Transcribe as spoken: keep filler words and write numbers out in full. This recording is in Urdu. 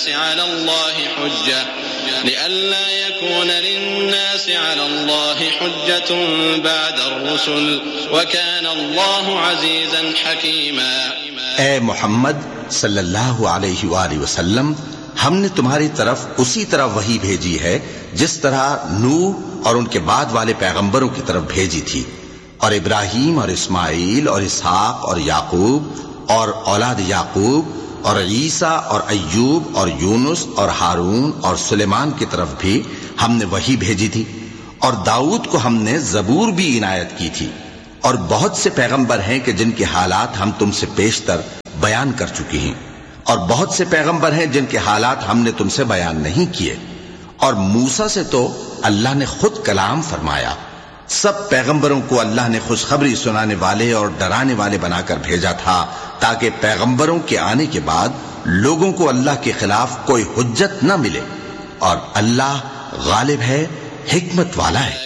للناس على الله حجة لئلا يكون للناس على الله حجة بعد الرسل وكان الله عزيزا حكيما۔ اے محمد صلی اللہ علیہ وآلہ وسلم، ہم نے تمہاری طرف اسی طرح وحی بھیجی ہے جس طرح نوح اور ان کے بعد والے پیغمبروں کی طرف بھیجی تھی، اور ابراہیم اور اسماعیل اور اسحاق اور یعقوب اور اولاد یعقوب اور عیسیٰ اور ایوب اور یونس اور ہارون اور سلیمان کی طرف بھی ہم نے وحی بھیجی تھی، اور داؤد کو ہم نے زبور بھی عنایت کی تھی، اور بہت سے پیغمبر ہیں کہ جن کے حالات ہم تم سے پیشتر بیان کر چکی ہیں، اور بہت سے پیغمبر ہیں جن کے حالات ہم نے تم سے بیان نہیں کیے، اور موسیٰ سے تو اللہ نے خود کلام فرمایا۔ سب پیغمبروں کو اللہ نے خوشخبری سنانے والے اور ڈرانے والے بنا کر بھیجا تھا تاکہ پیغمبروں کے آنے کے بعد لوگوں کو اللہ کے خلاف کوئی حجت نہ ملے، اور اللہ غالب ہے، حکمت والا ہے۔